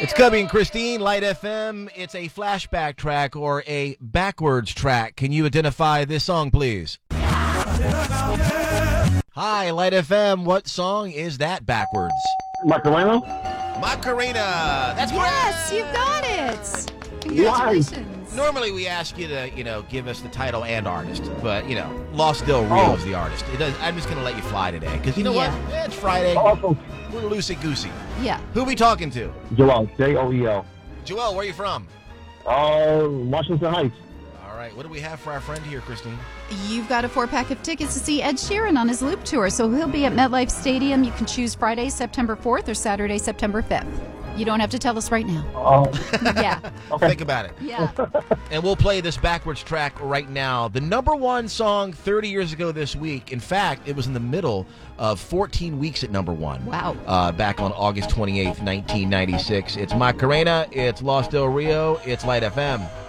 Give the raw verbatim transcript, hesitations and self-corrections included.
It's Cubby and Christine, Light F M. It's a flashback track or a backwards track. Can you identify this song, please? Hi, Light F M. What song is that backwards? Macarena? Macarena. That's Yes, correct. you got it. Congratulations. Normally we ask you to, you know, give us the title and artist, but, you know, Lost Del Rio Oh. is the artist. It does, I'm just going to let you fly today because, you know Yeah. what? Eh, It's Friday. Awesome. We're loosey-goosey. Yeah. Who we talking to? Joel, J O E L. Joel, where are you from? Uh, Washington Heights. All right. What do we have for our friend here, Christine? You've got a four-pack of tickets to see Ed Sheeran on his Loop Tour, so he'll be at MetLife Stadium. You can choose Friday, September fourth or Saturday, September fifth. You don't have to tell us right now. Uh, Yeah. okay. Think about it. Yeah. And we'll play this backwards track right now. The number one song thirty years ago this week. In fact, it was in the middle of fourteen weeks at number one. Wow. Uh, back on August twenty-eighth, nineteen ninety-six. It's Macarena. It's Lost Del Rio. It's Light F M.